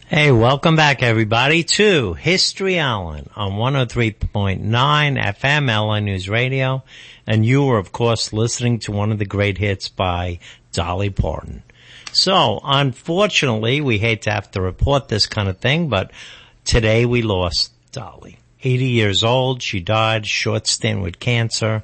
Hey, welcome back everybody to History Allen on 103.9 FM LA News Radio. And you are of course listening to one of the great hits by Dolly Parton. So, unfortunately, we hate to have to report this kind of thing, but today we lost Dolly. 80 years old, she died, short stint with cancer.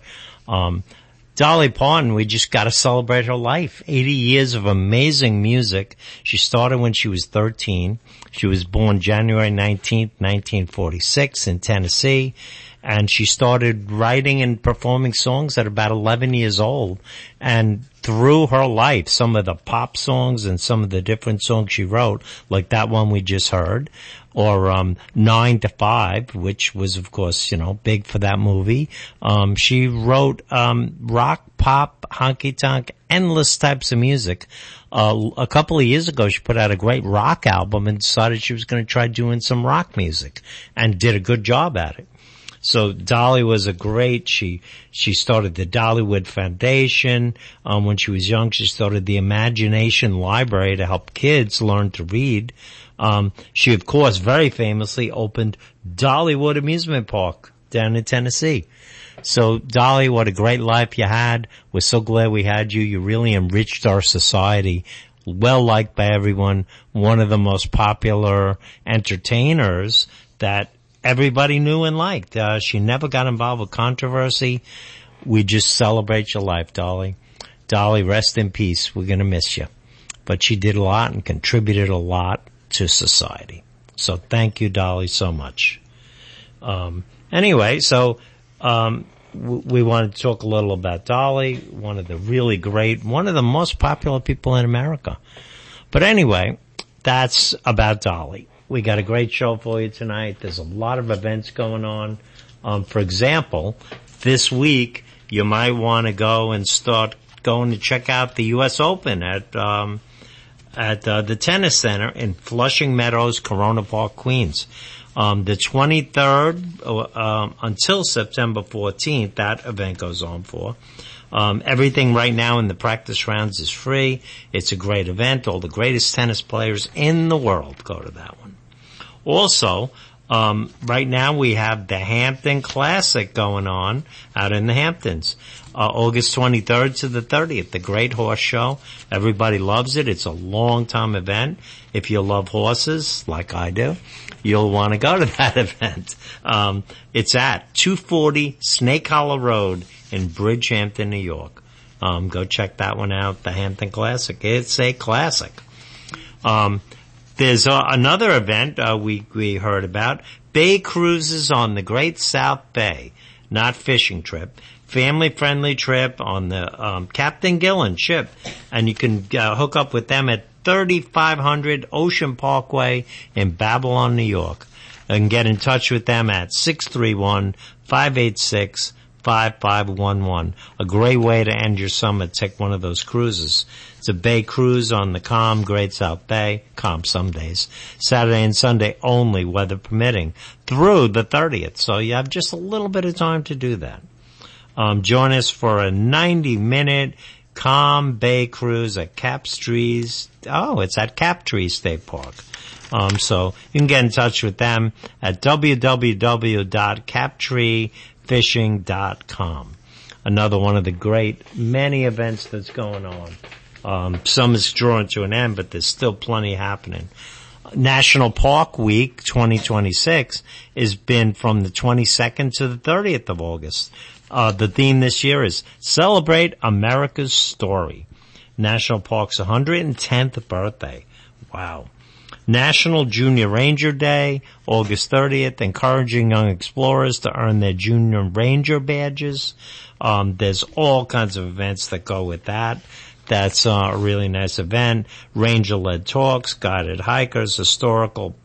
Dolly Parton, we just gotta celebrate her life. 80 years of amazing music. She started when she was 13. She was born January 19th, 1946 in Tennessee. And she started writing and performing songs at about 11 years old. And through her life, some of the pop songs and some of the different songs she wrote, like that one we just heard, or 9 to 5, which was, of course, big for that movie. She wrote rock, pop, honky-tonk, endless types of music. A couple of years ago, she put out a great rock album and decided she was going to try doing some rock music, and did a good job at it. So Dolly was she started the Dollywood Foundation. When she was young, she started the Imagination Library to help kids learn to read. She, of course, very famously opened Dollywood Amusement Park down in Tennessee. So Dolly, what a great life you had. We're so glad we had you. You really enriched our society. Well liked by everyone. One of the most popular entertainers that everybody knew and liked. She never got involved with controversy. We just celebrate your life, Dolly. Dolly, rest in peace. We're going to miss you. But she did a lot and contributed a lot to society. So thank you, Dolly, so much. Anyway, so we wanted to talk a little about Dolly, one of the really great, one of the most popular people in America. But anyway, that's about Dolly. We got a great show for you tonight. There's a lot of events going on. For example, this week you might want to go and start going to check out the U.S. Open at the Tennis Center in Flushing Meadows, Corona Park, Queens. The 23rd until September 14th, that event goes on for. Everything right now in the practice rounds is free. It's a great event. All the greatest tennis players in the world go to that one. Also, right now we have the Hampton Classic going on out in the Hamptons. August 23rd to the 30th, the Great Horse Show. Everybody loves it. It's a long-time event. If you love horses, like I do, you'll want to go to that event. It's at 240 Snake Hollow Road in Bridgehampton, New York. Go check that one out, the Hampton Classic. It's a classic. There's another event we heard about. Bay Cruises on the Great South Bay. Not fishing trip. Family-friendly trip on the Captain Gillen ship. And you can hook up with them at 3500 Ocean Parkway in Babylon, New York. And get in touch with them at 631-586-5511. A great way to end your summer. Take one of those cruises. It's a bay cruise on the calm Great South Bay, calm some days, Saturday and Sunday only, weather permitting, through the 30th. So you have just a little bit of time to do that. Join us for a 90-minute calm bay cruise at Captrees. Oh, it's at Captree State Park. So you can get in touch with them at www.captreefishing.com. Another one of the great many events that's going on. Some is drawing to an end, but there's still plenty happening. National Park Week 2026 has been from the 22nd to the 30th of August. The theme this year is Celebrate America's Story. National Park's 110th birthday. Wow. National Junior Ranger Day, August 30th, encouraging young explorers to earn their Junior Ranger badges. There's all kinds of events that go with that. That's a really nice event. Ranger-led talks, guided hikers, historical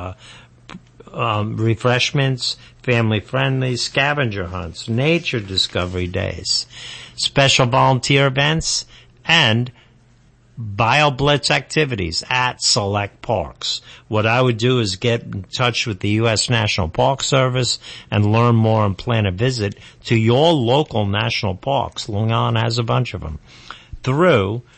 refreshments, family-friendly scavenger hunts, nature discovery days, special volunteer events, and BioBlitz activities at select parks. What I would do is get in touch with the U.S. National Park Service and learn more and plan a visit to your local national parks. Long Island has a bunch of them. Through